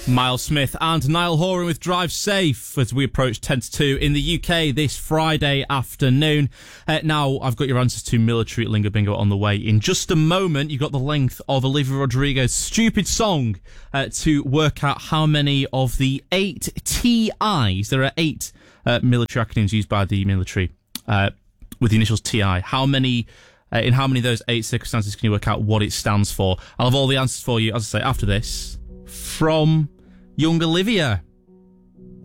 Miles Smith and Niall Horan with Drive Safe as we approach 10 to 2 in the UK this Friday afternoon. Now, I've got your answers to military lingo bingo on the way. In just a moment, you've got the length of Olivia Rodrigo's Stupid Song to work out how many of the 8 TIs, there are 8 military acronyms used by the military with the initials TI. How many... in how many of those 8 circumstances can you work out what it stands for? I'll have all the answers for you, as I say, after this, from young Olivia.